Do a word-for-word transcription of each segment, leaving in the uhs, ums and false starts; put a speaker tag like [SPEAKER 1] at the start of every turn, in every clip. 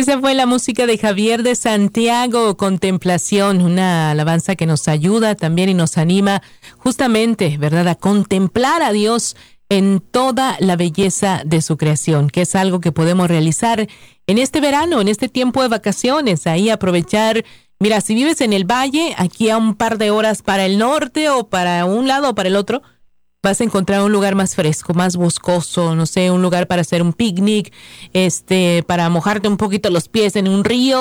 [SPEAKER 1] Esa fue la música de Javier de Santiago, Contemplación, una alabanza que nos ayuda también y nos anima justamente, ¿verdad?, a contemplar a Dios en toda la belleza de su creación, que es algo que podemos realizar en este verano, en este tiempo de vacaciones, ahí aprovechar. Mira, si vives en el valle, aquí a un par de horas para el norte o para un lado o para el otro, vas a encontrar un lugar más fresco, más boscoso, no sé, un lugar para hacer un picnic, este, para mojarte un poquito los pies en un río.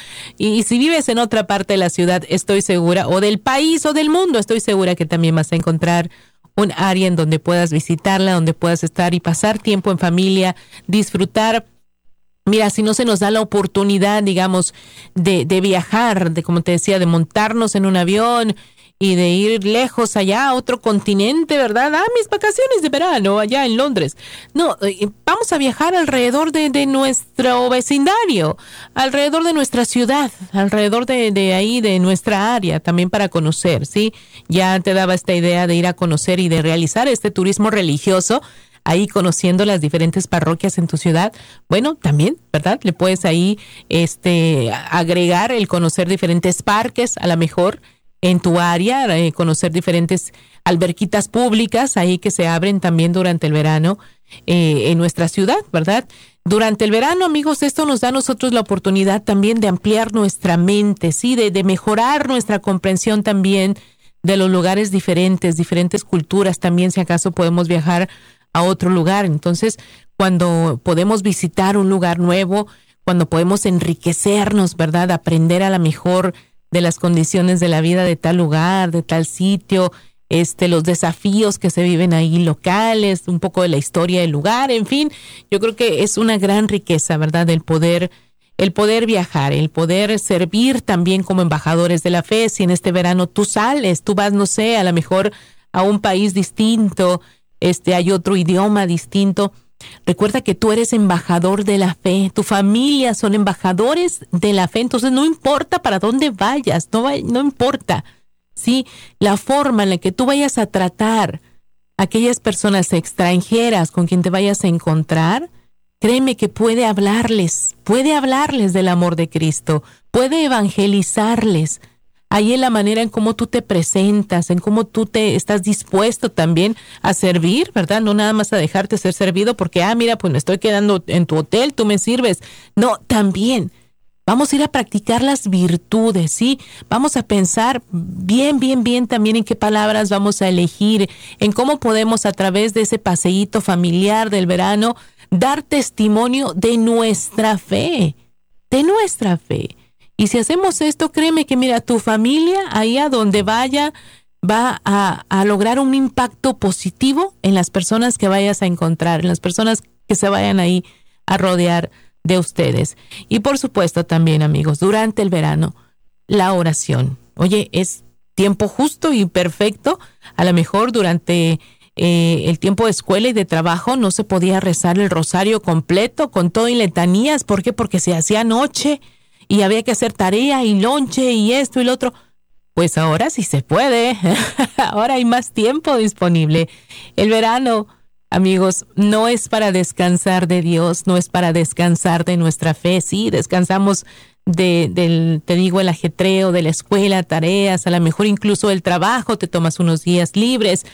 [SPEAKER 1] Y si vives en otra parte de la ciudad, estoy segura, o del país o del mundo, estoy segura que también vas a encontrar un área en donde puedas visitarla, donde puedas estar y pasar tiempo en familia, disfrutar. Mira, si no se nos da la oportunidad, digamos, de, de viajar, de, como te decía, de montarnos en un avión y de ir lejos allá a otro continente, ¿verdad? Ah, mis vacaciones de verano allá en Londres. No, eh, vamos a viajar alrededor de, de nuestro vecindario, alrededor de nuestra ciudad, alrededor de, de ahí, de nuestra área, también para conocer, ¿sí? Ya te daba esta idea de ir a conocer y de realizar este turismo religioso, ahí conociendo las diferentes parroquias en tu ciudad. Bueno, también, ¿verdad? Le puedes ahí este, agregar el conocer diferentes parques, a lo mejor, en tu área, eh, conocer diferentes alberquitas públicas ahí que se abren también durante el verano eh, en nuestra ciudad, ¿verdad? Durante el verano, amigos, esto nos da a nosotros la oportunidad también de ampliar nuestra mente, ¿sí? De, de mejorar nuestra comprensión también de los lugares diferentes, diferentes culturas también, si acaso podemos viajar a otro lugar. Entonces, cuando podemos visitar un lugar nuevo, cuando podemos enriquecernos, ¿verdad? Aprender a la mejor de las condiciones de la vida de tal lugar, de tal sitio, este, los desafíos que se viven ahí locales, un poco de la historia del lugar, en fin, yo creo que es una gran riqueza, ¿verdad? El poder, el poder viajar, el poder servir también como embajadores de la fe. Si en este verano tú sales, tú vas, no sé, a lo mejor a un país distinto, este, hay otro idioma distinto. Recuerda que tú eres embajador de la fe, tu familia son embajadores de la fe, entonces no importa para dónde vayas, no, va, no importa, ¿sí? La forma en la que tú vayas a tratar a aquellas personas extranjeras con quien te vayas a encontrar, créeme que puede hablarles, puede hablarles del amor de Cristo, puede evangelizarles. Ahí en la manera en cómo tú te presentas, en cómo tú te estás dispuesto también a servir, ¿verdad? No nada más a dejarte ser servido porque, ah, mira, pues me estoy quedando en tu hotel, tú me sirves. No, también vamos a ir a practicar las virtudes, ¿sí? Vamos a pensar bien, bien, bien también en qué palabras vamos a elegir, en cómo podemos a través de ese paseíto familiar del verano dar testimonio de nuestra fe, de nuestra fe. Y si hacemos esto, créeme que mira, tu familia, ahí a donde vaya, va a, a lograr un impacto positivo en las personas que vayas a encontrar, en las personas que se vayan ahí a rodear de ustedes. Y por supuesto también, amigos, durante el verano, la oración. Oye, es tiempo justo y perfecto. A lo mejor durante eh, el tiempo de escuela y de trabajo no se podía rezar el rosario completo con todo y letanías. ¿Por qué? Porque se hacía noche y había que hacer tarea y lonche y esto y lo otro. Pues ahora sí se puede. Ahora hay más tiempo disponible. El verano, amigos, no es para descansar de Dios, no es para descansar de nuestra fe. Sí, descansamos de, del, te digo, el ajetreo de la escuela, tareas, a lo mejor incluso el trabajo, te tomas unos días libres,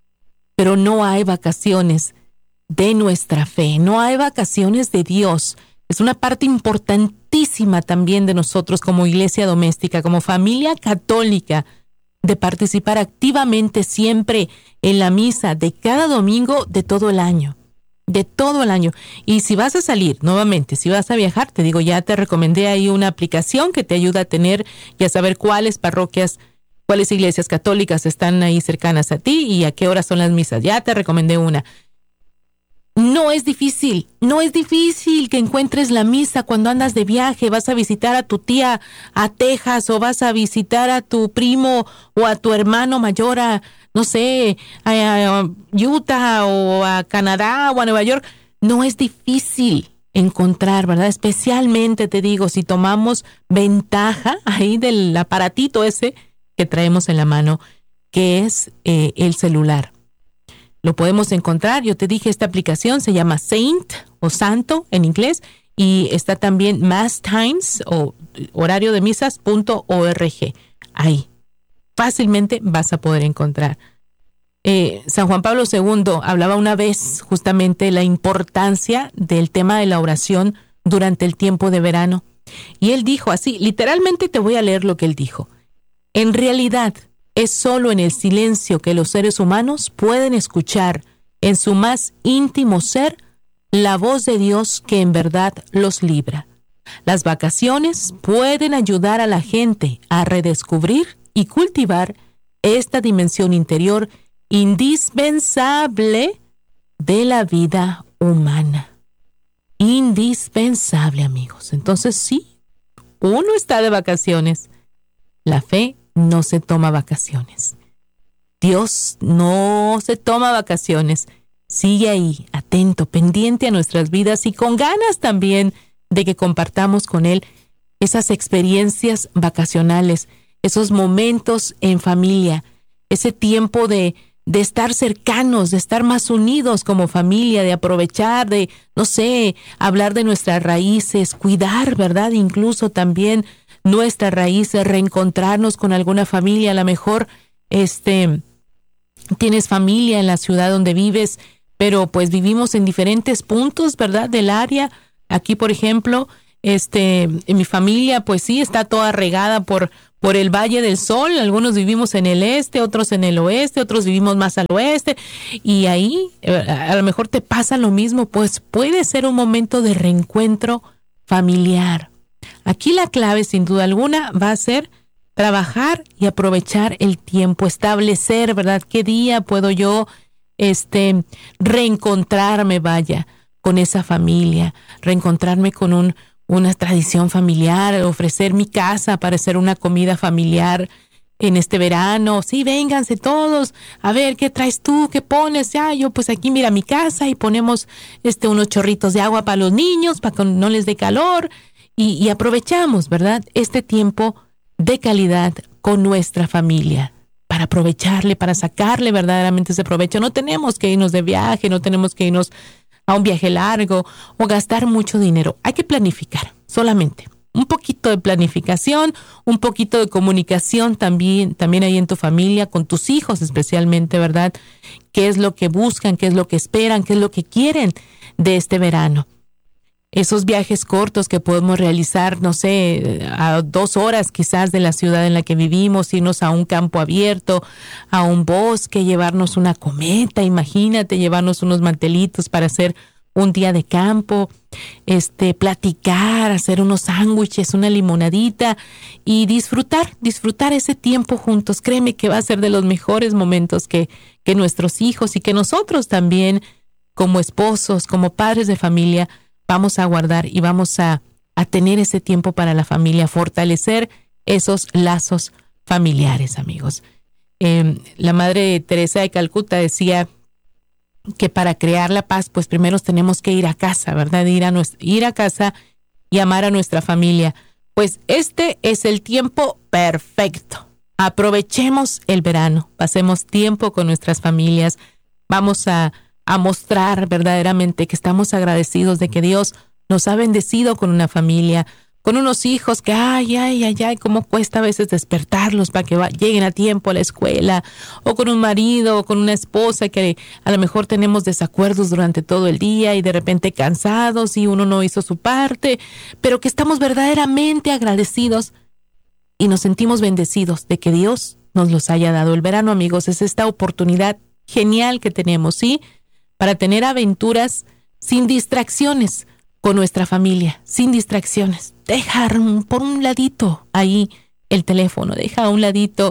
[SPEAKER 1] pero no hay vacaciones de nuestra fe, no hay vacaciones de Dios. Es una parte importantísima también de nosotros como iglesia doméstica, como familia católica, de participar activamente siempre en la misa de cada domingo de todo el año, de todo el año. Y si vas a salir, nuevamente, si vas a viajar, te digo, ya te recomendé ahí una aplicación que te ayuda a tener y a saber cuáles parroquias, cuáles iglesias católicas están ahí cercanas a ti y a qué horas son las misas. Ya te recomendé una. No es difícil, no es difícil que encuentres la misa cuando andas de viaje, vas a visitar a tu tía a Texas o vas a visitar a tu primo o a tu hermano mayor a, no sé, a Utah o a Canadá o a Nueva York. No es difícil encontrar, ¿verdad? Especialmente, te digo, si tomamos ventaja ahí del aparatito ese que traemos en la mano, que es eh, el celular. Lo podemos encontrar, yo te dije, esta aplicación se llama Saint o Santo en inglés y está también mass times o horario de misas punto org. Ahí fácilmente vas a poder encontrar. Eh, San Juan Pablo segundo hablaba una vez justamente la importancia del tema de la oración durante el tiempo de verano. Y él dijo así, literalmente te voy a leer lo que él dijo. En realidad, es solo en el silencio que los seres humanos pueden escuchar en su más íntimo ser la voz de Dios que en verdad los libra. Las vacaciones pueden ayudar a la gente a redescubrir y cultivar esta dimensión interior indispensable de la vida humana. Indispensable, amigos. Entonces sí, uno está de vacaciones. La fe no se toma vacaciones. Dios no se toma vacaciones. Sigue ahí, atento, pendiente a nuestras vidas y con ganas también de que compartamos con Él esas experiencias vacacionales, esos momentos en familia, ese tiempo de, de estar cercanos, de estar más unidos como familia, de aprovechar, de, no sé, hablar de nuestras raíces, cuidar, ¿verdad? Incluso también nuestras raíces, reencontrarnos con alguna familia. A lo mejor este, tienes familia en la ciudad donde vives, pero pues vivimos en diferentes puntos, ¿verdad? Del área. Aquí, por ejemplo, este, en mi familia, pues sí, está toda regada por, por el Valle del Sol. Algunos vivimos en el este, otros en el oeste, otros vivimos más al oeste. Y ahí a lo mejor te pasa lo mismo, pues puede ser un momento de reencuentro familiar. Aquí la clave, sin duda alguna, va a ser trabajar y aprovechar el tiempo, establecer, ¿verdad? ¿Qué día puedo yo este, reencontrarme, vaya, con esa familia, reencontrarme con un, una tradición familiar, ofrecer mi casa para hacer una comida familiar en este verano? Sí, vénganse todos, a ver, ¿qué traes tú? ¿Qué pones? Ya, yo pues aquí mira mi casa y ponemos este, unos chorritos de agua para los niños, para que no les dé calor. Y, y aprovechamos, ¿verdad?, este tiempo de calidad con nuestra familia, para aprovecharle, para sacarle verdaderamente ese provecho. No tenemos que irnos de viaje, no tenemos que irnos a un viaje largo o gastar mucho dinero. Hay que planificar, solamente un poquito de planificación, un poquito de comunicación también, también ahí en tu familia, con tus hijos especialmente, ¿verdad? ¿Qué es lo que buscan? ¿Qué es lo que esperan? ¿Qué es lo que quieren de este verano? Esos viajes cortos que podemos realizar, no sé, a dos horas quizás de la ciudad en la que vivimos, irnos a un campo abierto, a un bosque, llevarnos una cometa, imagínate, llevarnos unos mantelitos para hacer un día de campo, este, platicar, hacer unos sándwiches, una limonadita y disfrutar, disfrutar ese tiempo juntos. Créeme que va a ser de los mejores momentos que, que nuestros hijos y que nosotros también, como esposos, como padres de familia, vamos a guardar y vamos a, a tener ese tiempo para la familia, fortalecer esos lazos familiares, amigos. Eh, la Madre Teresa de Calcuta decía que para crear la paz, pues primero tenemos que ir a casa, ¿verdad? Ir a, nuestra, ir a casa y amar a nuestra familia. Pues este es el tiempo perfecto. Aprovechemos el verano, pasemos tiempo con nuestras familias, vamos a a mostrar verdaderamente que estamos agradecidos de que Dios nos ha bendecido con una familia, con unos hijos que, ay, ay, ay, ay, cómo cuesta a veces despertarlos para que va, lleguen a tiempo a la escuela, o con un marido, o con una esposa que a lo mejor tenemos desacuerdos durante todo el día y de repente cansados y uno no hizo su parte, pero que estamos verdaderamente agradecidos y nos sentimos bendecidos de que Dios nos los haya dado. El verano, amigos, es esta oportunidad genial que tenemos, ¿sí?, para tener aventuras sin distracciones con nuestra familia, sin distracciones. Deja por un ladito ahí el teléfono, deja a un ladito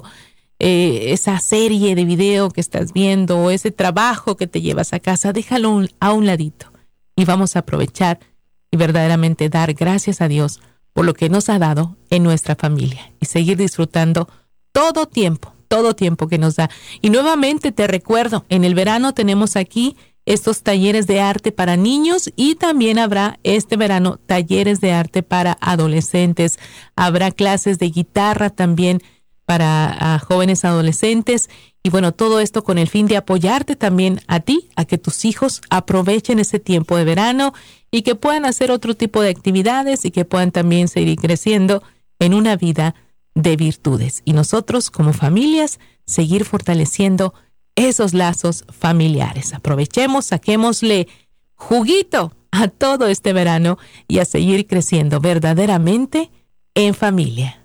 [SPEAKER 1] eh, esa serie de video que estás viendo o ese trabajo que te llevas a casa, déjalo a un ladito y vamos a aprovechar y verdaderamente dar gracias a Dios por lo que nos ha dado en nuestra familia y seguir disfrutando todo tiempo, todo tiempo que nos da. Y nuevamente te recuerdo, en el verano tenemos aquí estos talleres de arte para niños y también habrá este verano talleres de arte para adolescentes. Habrá clases de guitarra también para uh, jóvenes adolescentes Y bueno, todo esto con el fin de apoyarte también a ti, a que tus hijos aprovechen ese tiempo de verano y que puedan hacer otro tipo de actividades y que puedan también seguir creciendo en una vida de virtudes. Y nosotros como familias seguir fortaleciendo esos lazos familiares. Aprovechemos, saquémosle juguito a todo este verano y a seguir creciendo verdaderamente en familia.